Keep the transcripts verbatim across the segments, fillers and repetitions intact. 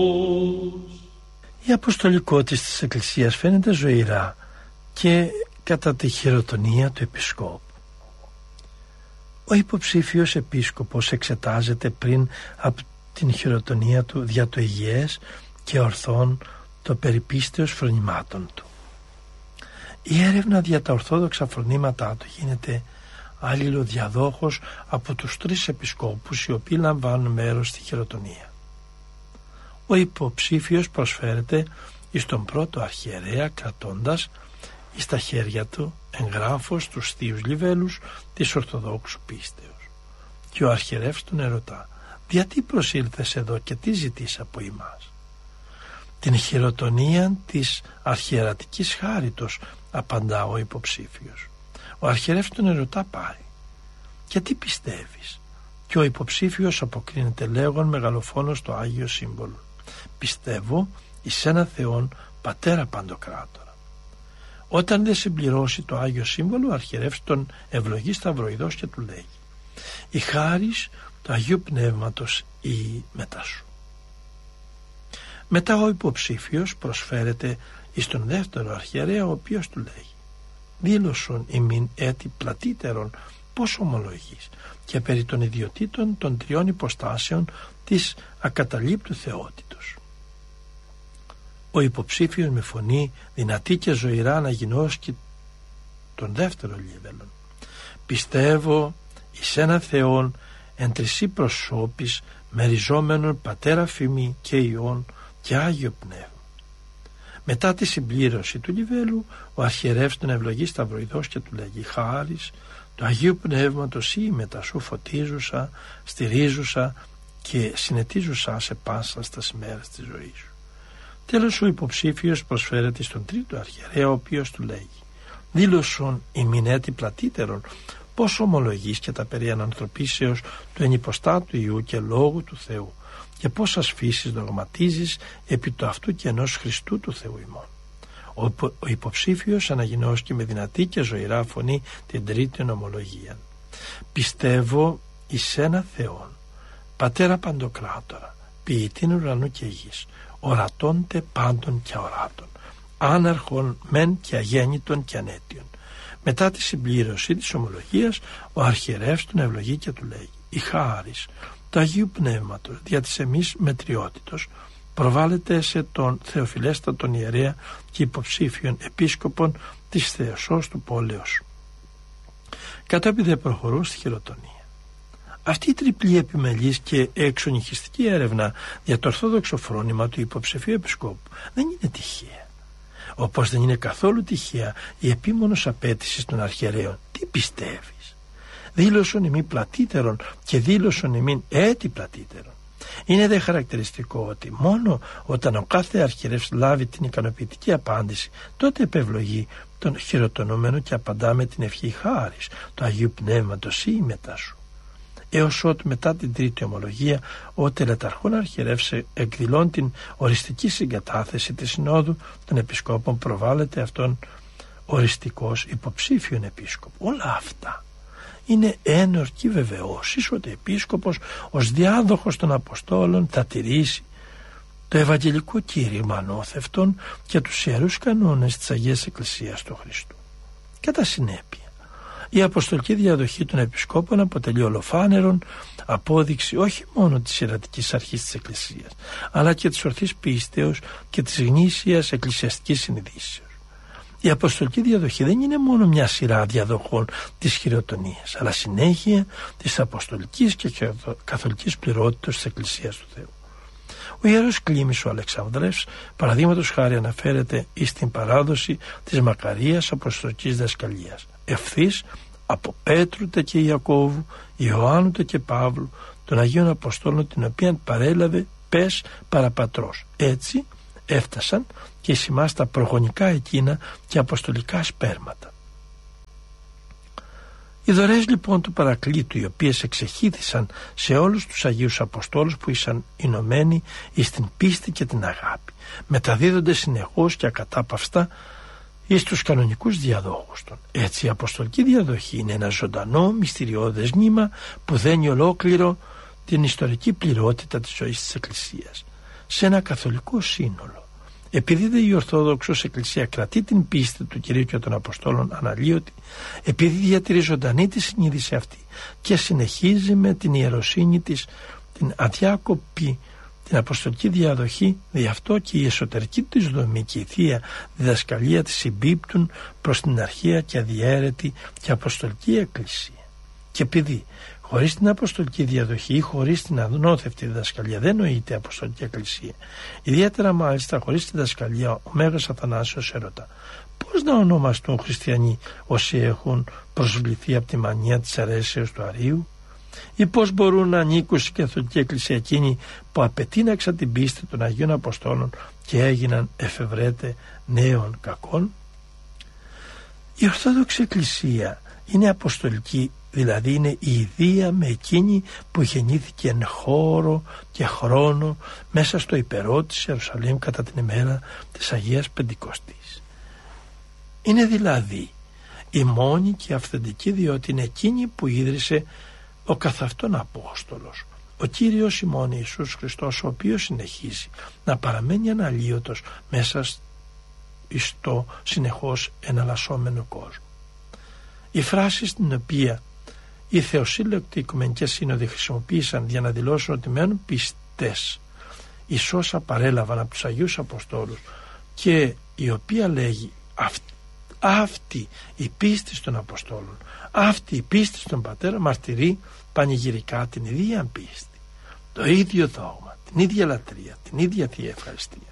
Η αποστολικότητα της Εκκλησίας φαίνεται ζωηρά και κατά τη χειροτονία του Επισκόπου. Ο υποψήφιος επίσκοπος εξετάζεται πριν από την χειροτονία του δια το υγιές και ορθόν το περιπίστεως φρονημάτων του. Η έρευνα δια τα ορθόδοξα φρονήματά του γίνεται αλληλοδιαδόχος από τους τρεις επισκόπους οι οποίοι λαμβάνουν μέρος στη χειροτονία. Ο υποψήφιος προσφέρεται εις τον πρώτο αρχιερέα κρατώντας εις τα χέρια του εγγράφος τους θείους λιβέλους της Ορθοδόξου πίστεως. Και ο αρχιερεύς τον ερωτά: «Γιατί προσήλθες εδώ και τι ζητείς από εμάς?» «Την χειροτονία της αρχιερατικής χάριτος», απαντά ο υποψήφιος. Ο αρχιερεύς τον ερωτά πάλι: «Και τι πιστεύεις?» Και ο υποψήφιος αποκρίνεται λέγον μεγαλοφόνος το Άγιο Σύμβολο: «Πιστεύω εις ένα Θεόν Πατέρα Παντοκράτορα». Όταν δεν συμπληρώσει το Άγιο Σύμβολο, ο αρχιερεύς τον ευλογεί σταυροειδώς και του λέγει: «Η χάρις του Αγίου Πνεύματος ή μετά σου». Μετά ο υποψήφιος προσφέρεται εις τον δεύτερο αρχιερέα, ο οποίος του λέγει: «Δήλωσον ημίν έτη πλατύτερον πώς ομολογείς και περί των ιδιωτήτων των τριών υποστάσεων της ακαταλείπτου θεότητος». Ο υποψήφιος με φωνή δυνατή και ζωηρά αναγινώσκει τον δεύτερο λίβελον: «Πιστεύω εις ένα Θεόν εν τρισί προσώπης μεριζόμενον Πατέρα Φημή και Υιόν και Άγιο Πνεύμα». Μετά τη συμπλήρωση του λιβέλου, ο αρχιερεύς τον ευλογεί σταυροειδώς και του λέγει: «Χάρις του Αγίου Πνεύματος ή μετά σου φωτίζουσα, στηρίζουσα και συνετίζουσα σε πάσα στα μέρες της ζωής σου». Τέλος ο υποψήφιος προσφέρεται στον τρίτο αρχιερέα, ο οποίος του λέγει: «Δήλωσον ημίν έτη πλατύτερον πώς ομολογείς και τα περί ανανθρωπίσεως του ενυποστάτου Υιού και Λόγου του Θεού και πόσας φύσεις δογματίζεις επί το αυτού και ενός Χριστού του Θεού ημών». Ο, ο υποψήφιος αναγινώσκει με δυνατή και ζωηρά φωνή την τρίτη ομολογία: «Πιστεύω εις ένα Θεόν Πατέρα Παντοκράτορα, ποιητήν ουρανού και γης, ορατώντε πάντων και αοράτων, άναρχον μεν και αγέννητον και ανέτιον». Μετά τη συμπλήρωση της ομολογίας, ο αρχιερεύς τον ευλογεί και του λέγει: «Η χάρις του Αγίου Πνεύματος δια της εμείς μετριότητος προβάλλεται σε τον Θεοφιλέστατον ιερέα και υποψήφιον επίσκοπον της Θεοσός του πόλεως». Κατόπιν δε προχωρούν στη χειροτονία. Αυτή η τριπλή επιμελής και εξονυχιστική έρευνα για το ορθόδοξο φρόνημα του υποψηφίου επισκόπου δεν είναι τυχαία. Όπως δεν είναι καθόλου τυχαία η επίμονος απέτηση των αρχιερέων: «Τι πιστεύεις?» «Δήλωσον ημί πλατύτερον και δήλωσον ημίν έτη πλατύτερον». Είναι δε χαρακτηριστικό ότι μόνο όταν ο κάθε αρχιερεύς λάβει την ικανοποιητική απάντηση, τότε επευλογεί τον χειροτονούμενο και απαντά με την ευχή χάρις του Αγίου Πνεύματος ή μετά σου. Έως ότου μετά την τρίτη ομολογία ο τελεταρχόν αρχιερεύς εκδηλώνει την οριστική συγκατάθεση της Συνόδου των Επισκόπων, προβάλλεται αυτόν οριστικός υποψήφιον επίσκοπο. Όλα αυτά είναι ένορκη βεβαιώσεις ότι ο επίσκοπος ως διάδοχος των Αποστόλων θα τηρήσει το Ευαγγελικό κήρυγμα ανώθευτον και τους ιερούς κανόνες της Αγίας Εκκλησίας του Χριστού. Κατά συνέπεια, η αποστολική διαδοχή των επισκόπων αποτελεί ολοφάνερον απόδειξη όχι μόνο της ιερατικής αρχής της Εκκλησίας, αλλά και της ορθής πίστεως και της γνήσιας εκκλησιαστικής συνειδήσεως. Η αποστολική διαδοχή δεν είναι μόνο μια σειρά διαδοχών της χειροτονίας, αλλά συνέχεια της αποστολικής και καθολικής πληρότητας της Εκκλησίας του Θεού. Ο Ιερός Κλήμης ο Αλεξανδρεύς, παραδείγματος χάρη, αναφέρεται εις την παράδοση της μακαρίας αποστολικής δασκαλίας, ευθύς από Πέτρου τε και Ιακώβου, Ιωάννου τε και Παύλου, των Αγίων Αποστόλων, την οποία παρέλαβε πες παραπατρός. Έτσι έφτασαν και εις εμάς τα προγονικά εκείνα και αποστολικά σπέρματα. Οι δωρεές λοιπόν του Παρακλήτου, οι οποίες εξεχύθησαν σε όλους τους Αγίους Αποστόλους που ήσαν ενωμένοι εις την πίστη και την αγάπη, μεταδίδονται συνεχώς και ακατάπαυστα εις τους κανονικούς διαδόχους των. Έτσι η αποστολική διαδοχή είναι ένα ζωντανό μυστηριώδες νήμα που δένει ολόκληρο την ιστορική πληρότητα της ζωής της Εκκλησίας. σε ένα καθολικό σύνολο. Επειδή δε η Ορθόδοξος Εκκλησία κρατεί την πίστη του Κυρίου και των Αποστόλων αναλύωτη, επειδή διατηρεί ζωντανή τη συνείδηση αυτή και συνεχίζει με την ιεροσύνη της την αδιάκοπη την αποστολική διαδοχή, δι' αυτό και η εσωτερική της δομή και η θεία διδασκαλία της συμπίπτουν προς την αρχαία και αδιαίρετη και αποστολική εκκλησία. Και επειδή χωρίς την αποστολική διαδοχή ή χωρίς την ανώθευτη διδασκαλία δεν νοείται αποστολική εκκλησία, ιδιαίτερα μάλιστα χωρίς τη διδασκαλία, ο Μέγας Αθανάσιος ερωτά πώς να ονομαστούν χριστιανοί όσοι έχουν προσβληθεί από τη μανία της αιρέσεως του Αρείου, ή πώς μπορούν να ανήκουν στην Καθολική Εκκλησία εκείνοι που απετείναξαν την πίστη των Αγίων Αποστόλων και έγιναν εφευρέτε νέων κακών. Η Ορθόδοξη Εκκλησία είναι αποστολική, δηλαδή είναι η ιδία με εκείνη που γεννήθηκε εν χώρο και χρόνο μέσα στο υπερό της Ιερουσαλήμ κατά την ημέρα της Αγίας Πεντηκοστής. Είναι δηλαδή η μόνη και αυθεντική, διότι είναι εκείνη που ίδρυσε ο καθ' αυτόν Απόστολος, ο Κύριος ημών Ιησούς Χριστός, ο οποίος συνεχίζει να παραμένει αναλύωτος μέσα στο συνεχώς εναλλασσόμενο κόσμο. Η φράση στην οποία οι θεοσύλλογοι Οικουμενικές Σύνοδοι χρησιμοποίησαν για να δηλώσουν ότι μένουν πιστές εις όσα παρέλαβαν από τους Αγίους Αποστόλους και η οποία λέγει αυτή, αυτή η πίστη των Αποστόλων, αυτή η πίστη στον Πατέρα μαρτυρεί πανηγυρικά την ίδια πίστη, το ίδιο δόγμα, την ίδια λατρεία, την ίδια Θεία Ευχαριστία.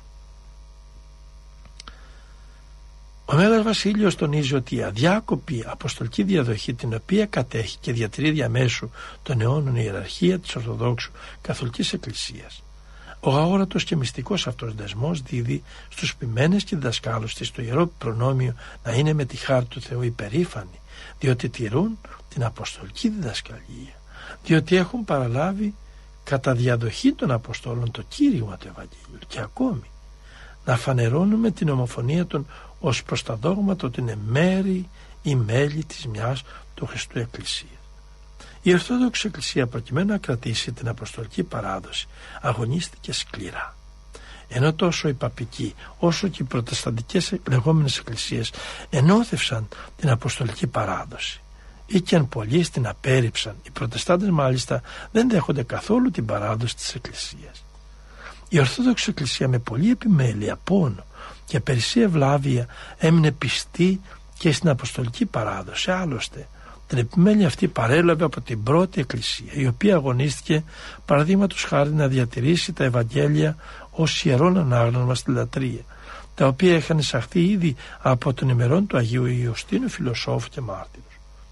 Ο Μέγας Βασίλειος τονίζει ότι η αδιάκοπη αποστολική διαδοχή, την οποία κατέχει και διατηρεί διαμέσου των αιώνων η ιεραρχία της Ορθοδόξου Καθολικής Εκκλησίας, ο αόρατος και μυστικός αυτός δεσμός δίδει στους ποιμένες και διδασκάλους της το ιερό προνόμιο να είναι με τη χάρη του Θεού υπερήφανοι, διότι τηρούν την αποστολική διδασκαλία, διότι έχουν παραλάβει κατά διαδοχή των Αποστόλων το κήρυγμα του Ευαγγέλιου, και ακόμη να φανερώνουμε την ομοφωνία των ως προς τα δόγματα ότι είναι μέρη ή μέλη της μιας του Χριστού Εκκλησίας. Η Ορθόδοξη Εκκλησία, προκειμένου να κρατήσει την αποστολική παράδοση, αγωνίστηκε σκληρά. Ενώ τόσο οι παπικοί όσο και οι προτεσταντικές λεγόμενες εκκλησίες ενώθευσαν την αποστολική παράδοση, ή και αν πολλοί την απέρριψαν, οι προτεστάντες μάλιστα δεν δέχονται καθόλου την παράδοση της Εκκλησίας. Η Ορθόδοξη Εκκλησία με πολλή επιμέλεια, πόνο και περισσή ευλάβεια έμεινε πιστή και στην αποστολική παράδοση. Άλλωστε την επιμέλεια αυτή παρέλαβε από την πρώτη Εκκλησία, η οποία αγωνίστηκε παραδείγματος χάρη να διατηρήσει τα Ευαγγέλια ως ιερόν ανάγνωσμα στη λατρεία, τα οποία είχαν εισαχθεί ήδη από τον ημερών του Αγίου Ιωστίνου, φιλοσόφου και μάρτυρος.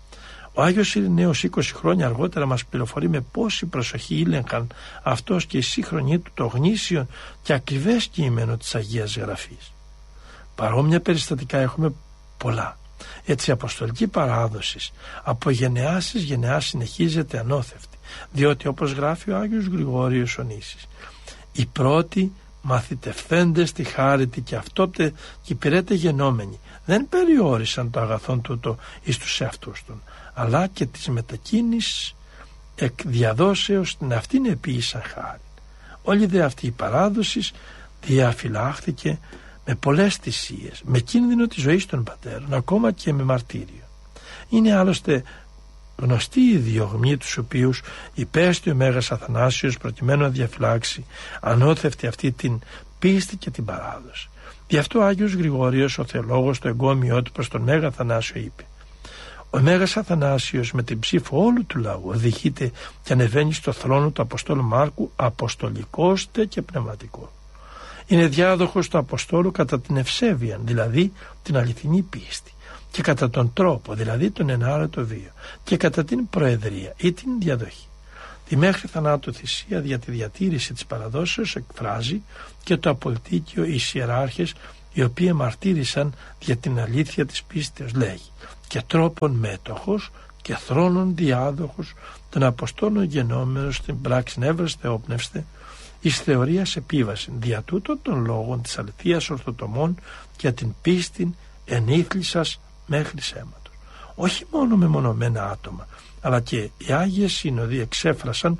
Ο Άγιος Ειρηναίος είκοσι χρόνια αργότερα μας πληροφορεί με πόση προσοχή ήλεγχαν αυτός και οι σύγχρονοι του το γνήσιο και ακριβές κείμενο της Αγίας Γραφής. Παρόμοια περιστατικά έχουμε πολλά. Έτσι η αποστολική παράδοση από γενεά εις γενεά συνεχίζεται ανώθευτη, διότι όπως γράφει ο Άγιος Γρηγόριος ο Νήσης, οι πρώτοι μαθητευθέντες τη χάρητη και αυτόπτε και υπηρέτε γενόμενοι δεν περιόρισαν το αγαθόν τούτο εις τους εαυτούς των, αλλά και της μετακίνησης εκ διαδόσεως στην αυτήν επίησαν χάρη. Όλη δε αυτή η παράδοση διαφυλάχθηκε με πολλές θυσίες, με κίνδυνο της ζωής των πατέρων, ακόμα και με μαρτύριο. Είναι άλλωστε γνωστοί οι διωγμοί τους οποίους υπέστη ο Μέγας Αθανάσιος προκειμένου να διαφυλάξει ανώθευτη αυτή την πίστη και την παράδοση. Γι' αυτό ο Άγιος Γρηγόριος, ο θεολόγος, το εγκόμιό του προς τον Μέγα Αθανάσιο είπε: ο Μέγας Αθανάσιος με την ψήφο όλου του λαού οδηγείται και ανεβαίνει στο θρόνο του Αποστόλου Μάρκου αποστολικός τε και πνευματικό. Είναι διάδοχος του Αποστόλου κατά την ευσέβεια, δηλαδή την αληθινή πίστη, και κατά τον τρόπο, δηλαδή τον ενάρετο βίο, και κατά την προεδρία ή την διαδοχή. Τη μέχρι θανάτου θυσία για τη διατήρηση της παραδόσεως εκφράζει και το απολυτίκιο εις ιεράρχες, οι οποίοι μαρτύρησαν για την αλήθεια της πίστεως, λέγει, και τρόπον μέτοχος και θρόνων διάδοχος των Αποστόλων γενόμενος στην πράξη νεύρεστε όπνευστε εις θεωρίας επίβαση, δια τούτο των λόγων της αληθείας ορθοτομών και την πίστην ενήθλισας μέχρι αίματος. Όχι μόνο με μονομένα άτομα, αλλά και οι Άγιες Σύνοδοι εξέφρασαν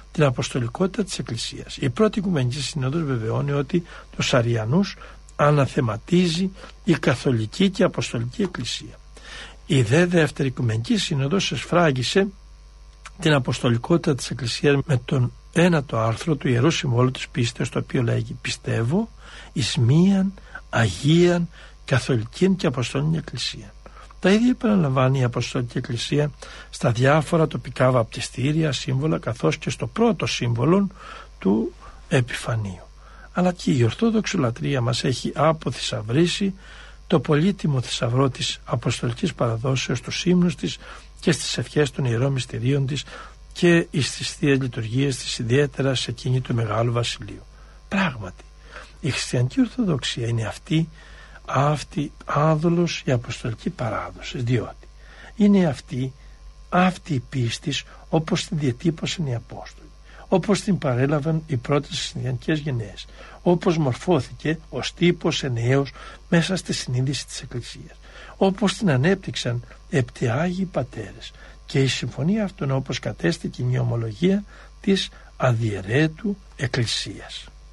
την αποστολικότητα της Εκκλησίας. Η πρώτη Οικουμενική Σύνοδος βεβαιώνει ότι τους Αριανούς αναθεματίζει η Καθολική και Αποστολική Εκκλησία. Η δε δεύτερη Οικουμενική Σύνοδος εσφράγισε την αποστολικότητα της Εκκλησίας με τον ένατο άρθρο του Ιερού Συμβόλου της Πίστεως, το οποίο λέγει «Πιστεύω εις μίαν Αγίαν Καθολικήν και Αποστολήν Εκκλησία». Τα ίδια επαναλαμβάνει η Αποστολική Εκκλησία στα διάφορα τοπικά βαπτιστήρια, σύμβολα, καθώς και στο πρώτο σύμβολο του Επιφανίου. Αλλά και η Ορθόδοξη λατρεία μας έχει αποθησαυρίσει το πολύτιμο θησαυρό της Αποστολικής Παραδόσεως, τους ύμνους της και στις ευχές των Ιερών Μυστηρίων της και στις Θείες Λειτουργίες της, ιδιαίτερα σε εκείνη του Μεγάλου Βασιλείου. Πράγματι, η χριστιανική Ορθοδοξία είναι αυτή, αυτή άδολος η Αποστολική Παράδοση, διότι είναι αυτή, αυτή η πίστης όπως την διατύπωσαν οι Απόστολοι, όπως την παρέλαβαν οι πρώτες χριστιανικές γενναίες, όπως μορφώθηκε ως τύπος ενιαίος μέσα στη συνείδηση της Εκκλησίας, όπως την ανέπτυξαν επτοί Άγιοι Πατέρες, και η συμφωνία αυτών όπως κατέστη κοινή ομολογία της αδιαιρέτου Εκκλησίας.